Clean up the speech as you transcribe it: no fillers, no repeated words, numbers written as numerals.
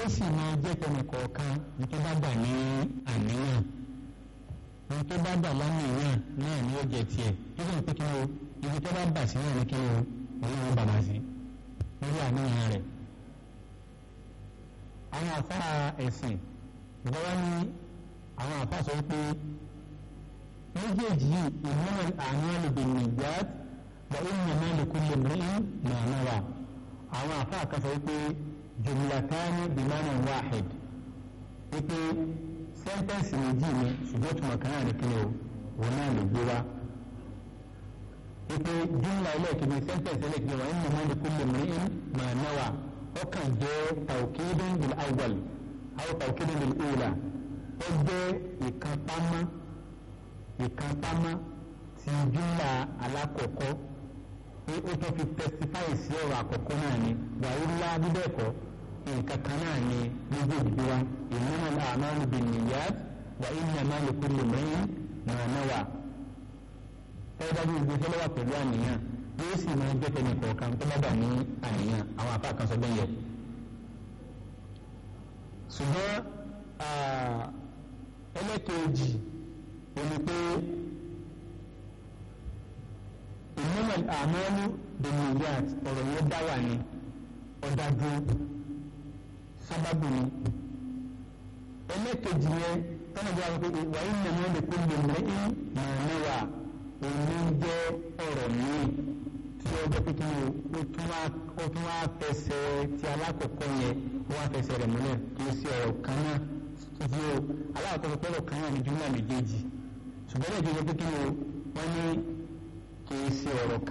yóò sì máa jẹ́ tẹnì kọ̀ọ̀kan ní tó bá dà ní àníyàn ní tó bá dà láníyàn náà ni ó jẹ tiẹ̀ tó kàn pé kí ni o ibi tó bá bà sí náà ni kí ni o òun náà bàbá sí lórí àníyàn rẹ̀. àwọn àfáà ẹ̀sìn ìjọba ní àwọn àfáà sọ pé méjèèjì yìí ìmúlẹ̀ àníyàn bin niyyat wa innama likulli imri'in ma nawa. àwọn àfáà kan sọ pé jumlatani bimanan wahid wípé sẹ́ńtẹ́ǹsì méjì ni ṣùgbọ́n tuma kan náà ní kí ni o òun náà lè gbé wá. wípé jumla ẹlẹ́ẹ̀kejì sẹ́ńtẹ́ǹsì ẹlẹ́ẹ̀kejì wa innama likulli imri'in ma nawa ó kàn jẹ́ tawkidun bil awwal aw tawkidun bil ula ó jẹ́ ìkànpámá ti jumla alákọ̀ọ́kọ́ pé ó tó fi testify sí ọ̀rọ̀ àkọ́kọ́ náà ni wàyí ńlá bíbẹ́ẹ̀kọ́ nǹkan kan náà ni méjèèjì wa innamal a'malu binniyat wa innama likulli imri'in ma nawa. dájú ìgbésẹ̀ lọ́wọ́ pẹ̀lú àníyàn yóò sì máa jẹ́ tẹnì kọ̀ọ̀kan tó bá dà ní àníyàn àwọn àfáà kan sọ bẹ́ẹ̀ yẹ. ṣùgbọ́n ẹlẹ́kẹ̀ẹ́jì òní pé innamal a'malu binniyat ọ̀rọ̀ yẹn dá wà ní ọ̀dájú sábàbù ni. ẹlẹ́kẹ̀ẹ́jì yẹn tọ́nà bí wọ́n pé wa innama likulli imri'in ma nawa òní jẹ́ ọ̀rọ̀ míì tí ó jẹ́ pé kí ni ó tún wá fẹsẹ̀ ti alákọ̀ọ́kọ́ yẹn ó wá fẹsẹ̀ rẹ̀ múlẹ̀ kì í ṣe ọ̀rọ̀ kan náà títí o alákọ̀ọ́kọ́ pẹ̀lú kan náà ní jumla méjèèjì ṣùgbọ́n ẹ̀jẹ̀ jẹ́ pé kí ni wọ́n ní kì í ṣe ọ̀rọ̀ kan.